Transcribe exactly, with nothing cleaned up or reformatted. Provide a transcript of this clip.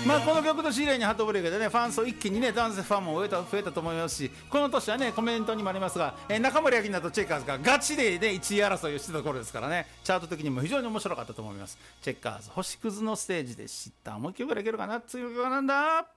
まあこの曲と知り合いにハートブレイクでねファン層一気にね男性ファンも増えた増えたと思いますし、この年はねコメントにもありますが、えー、中森明菜とチェッカーズがガチでねいちい争いをしてた頃ですからね、チャート的にも非常に面白かったと思います。チェッカーズ星屑のステージでした。もう一曲ぐらいいけるかな。次の曲はなんだ。